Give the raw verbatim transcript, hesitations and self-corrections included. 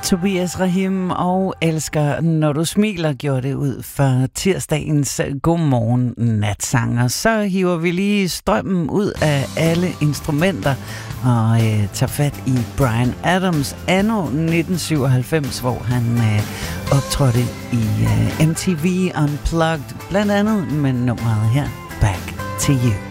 Tobias Rahim og Elsker, når du smiler, gjorde det ud for tirsdagens Godmorgen Natsanger. Så hiver vi lige strømmen ud af alle instrumenter og øh, tager fat i Bryan Adams anno nitten syvoghalvfems, hvor han øh, optrådte i øh, M T V Unplugged, blandt andet med nummeret her, Back to You.